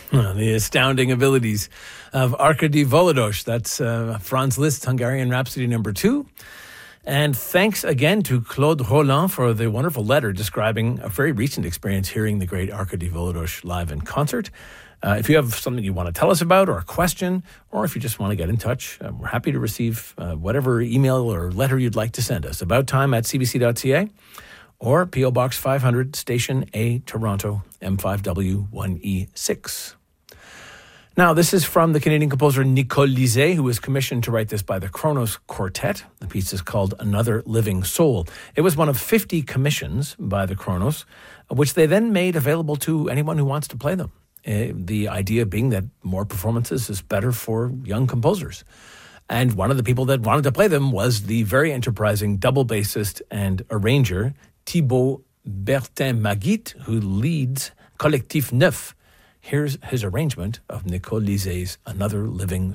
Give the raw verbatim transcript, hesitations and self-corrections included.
The astounding abilities of Arkady Volodos. That's uh, Franz Liszt's Hungarian Rhapsody number two. And thanks again to Claude Roland for the wonderful letter describing a very recent experience hearing the great Arkady Volodos live in concert. Uh, if you have something you want to tell us about or a question, or if you just want to get in touch, uh, we're happy to receive uh, whatever email or letter you'd like to send us. About time at c b c dot c a or P O Box five hundred, Station A, Toronto, M five W one E six. Now, this is from the Canadian composer Nicole Lizet, who was commissioned to write this by the Kronos Quartet. The piece is called Another Living Soul. It was one of fifty commissions by the Kronos, which they then made available to anyone who wants to play them. Uh, the idea being that more performances is better for young composers. And one of the people that wanted to play them was the very enterprising double bassist and arranger Thibaut Bertin-Magit, who leads Collectif Neuf. Here's his arrangement of Nicole Lizet's Another Living